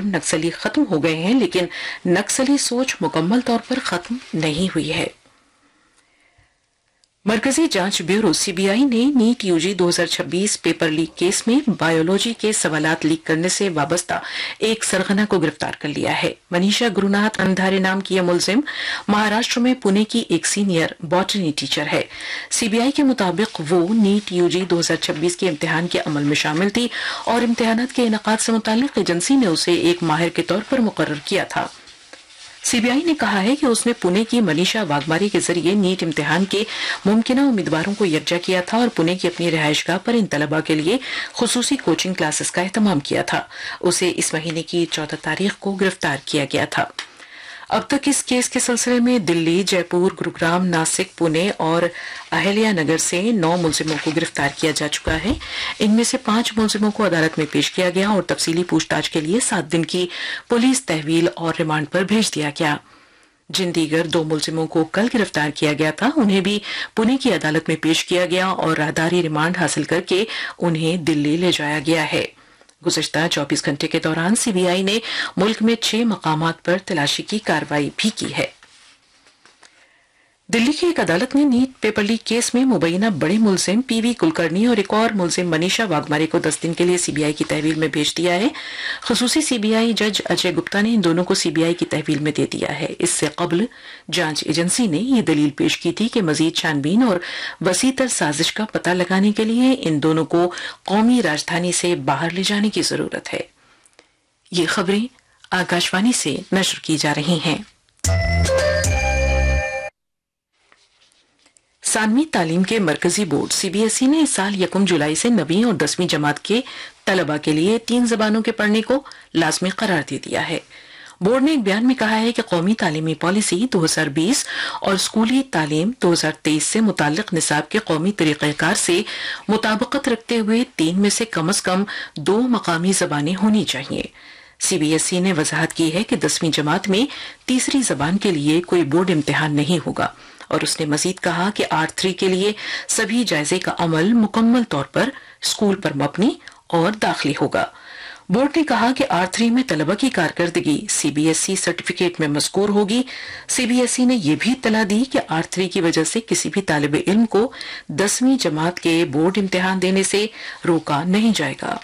नक्सली खत्म हो गए हैं, लेकिन नक्सली सोच मुकम्मल तौर पर खत्म नहीं हुई है। मरकजी जांच ब्यूरो सीबीआई ने NEET UG 2026 paper leak case में बायोलॉजी के सवालात लीक करने से वाबस्ता एक सरगना को गिरफ्तार कर लिया है। मनीषा गुरुनाथ अंधारे नाम की यह मुलजिम महाराष्ट्र में पुणे की एक सीनियर बॉटनी टीचर है। सीबीआई के मुताबिक वो नीट यूजी 2026 के इम्तिहान के अमल में शामिल थी और इम्तिहानात के इनेकाद से मुताल्लिक एजेंसी ने उसे एक माहिर के तौर पर मुकर्रर किया था। सीबीआई ने कहा है कि उसने पुणे की मनीषा वाघमारी के जरिए नीट इम्तिहान के मुमकिन उम्मीदवारों को यकजा किया था और पुणे की अपनी रिहायशगाह पर इन तलबा के लिए खुसूसी कोचिंग क्लासेस का एहतमाम किया था। उसे इस महीने की 14 तारीख को गिरफ्तार किया गया था। अब तक इस केस के सिलसिले में दिल्ली, जयपुर, गुरुग्राम, नासिक, पुणे और अहल्या नगर से 9 मुलजिमों को गिरफ्तार किया जा चुका है। इनमें से 5 मुलजिमों को अदालत में पेश किया गया और तफसीली पूछताछ के लिए 7 दिन की पुलिस तहवील और रिमांड पर भेज दिया गया। जिन दीगर 2 मुलजिमों को कल गिरफ्तार किया गया था, उन्हें भी पुणे की अदालत में पेश किया गया और राहदारी रिमांड हासिल करके उन्हें दिल्ली ले जाया गया है। गुज़श्ता 24 घंटे के दौरान सीबीआई ने मुल्क में 6 मकामात पर तलाशी की कार्रवाई भी की है। दिल्ली की एक अदालत ने नीट पेपर लीक केस में मुबैना बड़े मुलजिम पीवी कुलकर्णी और एक और मुलजिम मनीषा वाघमारे को 10 दिन के लिए सीबीआई की तहवील में भेज दिया है। खुसूसी सीबीआई जज अजय गुप्ता ने इन दोनों को सीबीआई की तहवील में दे दिया है। इससे कबल जांच एजेंसी ने ये दलील पेश की थी कि मजीद छानबीन और वसीतर साजिश का पता लगाने के लिए इन दोनों को कौमी राजधानी से बाहर ले जाने की जरूरत है। ये खबरें आकाशवाणी से नश्र की जा रही हैं। सानवी तालीम के मरकजी बोर्ड सीबीएसई ने इस साल 1 जुलाई से 9वीं और 10वीं जमात के तलबा के लिए 3 जबानों के पढ़ने को लाजमी करार दे दिया है। बोर्ड ने एक बयान में कहा है कि कौमी तालीमी पॉलिसी 2020 और स्कूली तालीम 2023 से मुताल्लिक निसाब के कौमी तरीक़ेकार से मुताबिकत रखते हुए 3 में से कम 2 मकामी जबानें होनी चाहिए। सीबीएसई ने वजाहत की है कि 10वीं जमात में तीसरी जबान के लिए कोई बोर्ड इम्तिहान नहीं होगा और उसने मजीद कहा कि R3 के लिए सभी जायजे का अमल मुकम्मल तौर पर स्कूल पर मबनी और दाखिली होगा। बोर्ड ने कहा कि R3 में तलबा की कारकर्दगी सीबीएसई सर्टिफिकेट में मज़कूर होगी। सीबीएसई ने यह भी इत्तला दी कि R3 की वजह से किसी भी तालिब इल्म को 10वीं जमात के बोर्ड इम्तिहान देने से रोका नहीं जाएगा।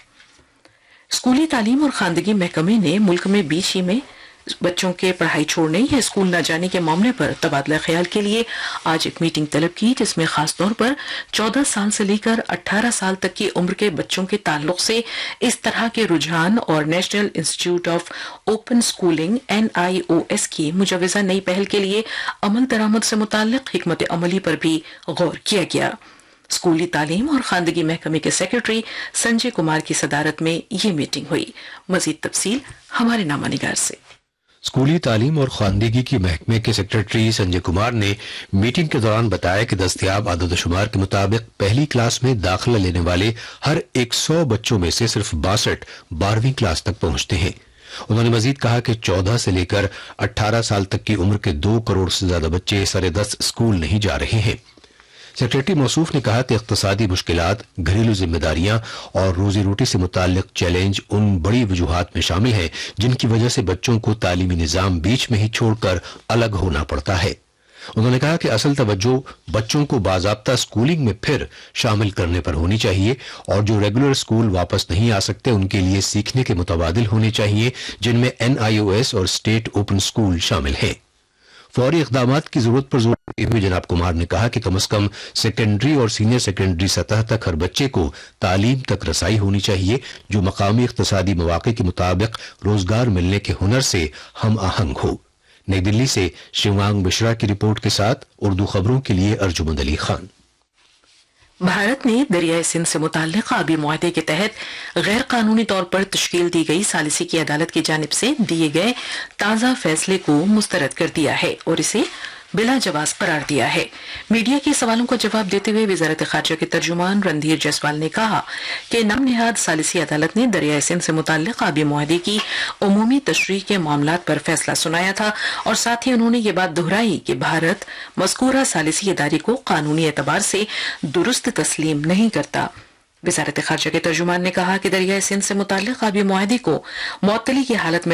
स्कूली तालीम और खानदगी महकमे ने मुल्क में बीच ही में बच्चों के पढ़ाई छोड़ने या स्कूल न जाने के मामले पर तबादला ख्याल के लिए आज एक मीटिंग तलब की, जिसमें खास तौर पर 14 साल से लेकर 18 साल तक की उम्र के बच्चों के ताल्लुक से इस तरह के रुझान और national institute of open schooling NIOS की मुजवजा नई पहल के लिए अमल दरामद से मुताल्लिक हिकमत अमली पर भी गौर किया गया। स्कूली तालीम और खानदगी महकमे के सेक्रेटरी संजय कुमार की सदारत में ये मीटिंग हुई। मजीद तफसील हमारे नामानिगार से। स्कूली तालीम और खानदगी की महकमे के सेक्रेटरी संजय कुमार ने मीटिंग के दौरान बताया कि दस्तयाब आददशुमार के मुताबिक पहली क्लास में दाखिला लेने वाले हर 100 बच्चों में से सिर्फ 62 12वीं क्लास तक पहुंचते हैं। उन्होंने मजीद कहा कि 14 से लेकर 18 साल तक की उम्र के 2 करोड़ से ज्यादा बच्चे 10.5 स्कूल नहीं जा रहे हैं। सेक्रेटरी मौसूफ ने कहा कि इख्तिसादी मुश्किलात, घरेलू जिम्मेदारियां और रोजी रोटी से मुताल्लिक चैलेंज उन बड़ी वजूहात में शामिल हैं जिनकी वजह से बच्चों को तालीमी निजाम बीच में ही छोड़कर अलग होना पड़ता है। उन्होंने कहा कि असल तवज्जो बच्चों को बाज़ाब्ता स्कूलिंग में फिर शामिल करने पर होनी चाहिए और जो रेगुलर स्कूल वापस नहीं आ सकते उनके लिए सीखने के मुतबादिल होने चाहिए, जिनमें NIOS और स्टेट ओपन स्कूल शामिल हैं। फौरी इक़दामात की जरूरत पर जोर देते हुए जनाब कुमार ने कहा कि कम से कम सेकेंडरी और सीनियर सेकेंडरी सतह तक हर बच्चे को तालीम तक रसाई होनी चाहिए जो मकामी इक़्तिसादी मौक़े के मुताबिक रोजगार मिलने के हुनर से हम आहंग हो। नई दिल्ली से शिवांग मिश्रा की रिपोर्ट के साथ उर्दू खबरों के लिए अर्जुमंद अली खान। भारत ने दरियाए सिंध से मुताल्लिक आबी मुआहदे के तहत गैर कानूनी तौर पर तश्कील दी गई सालिसी की अदालत की जानिब से दिए गए ताज़ा फैसले को मुस्तरद कर दिया है और इसे बिला जवाज करार दिया है। मीडिया के सवालों का जवाब देते हुए वजारत खारजा के तर्जुमान रणधीर जायसवाल ने कहा कि नाम निहाद सालिसी अदालत ने दरियाए सिंध से मुताल्लिक आबी मुआहदे की उमूमी तशरीह के मामलात पर फैसला सुनाया था और साथ ही उन्होंने ये बात दोहराई कि भारत मज़कूरा सालिसी इदारे को कानूनी एतबार से दुरुस्त तस्लीम नहीं करता। वजारत खारजा के तर्जुमान ने कहा कि दरियाए सिंध से मुताल्लिक आबी मुआहदे को मुअत्तली की हालत में